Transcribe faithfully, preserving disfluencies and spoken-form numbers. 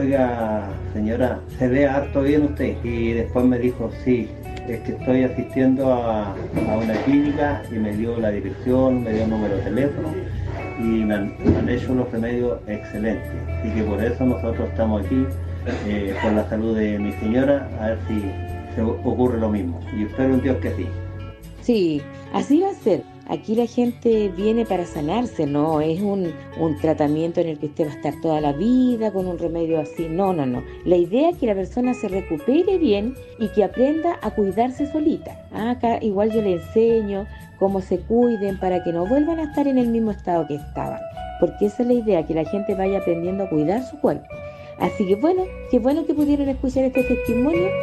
oiga señora, se ve harto bien usted. Y después me dijo, sí, es que estoy asistiendo a, a una clínica y me dio la dirección, me dio el número de teléfono y me han, me han hecho unos remedios excelentes. Así que por eso nosotros estamos aquí, eh, por la salud de mi señora, a ver si se ocurre lo mismo. Y espero en Dios que sí. Sí, así va a ser. Aquí la gente viene para sanarse, no es un, un tratamiento en el que usted va a estar toda la vida con un remedio así. No, no, no. La idea es que la persona se recupere bien y que aprenda a cuidarse solita. Ah, acá igual yo le enseño cómo se cuiden para que no vuelvan a estar en el mismo estado que estaban. Porque esa es la idea, que la gente vaya aprendiendo a cuidar su cuerpo. Así que bueno, qué bueno que pudieron escuchar este testimonio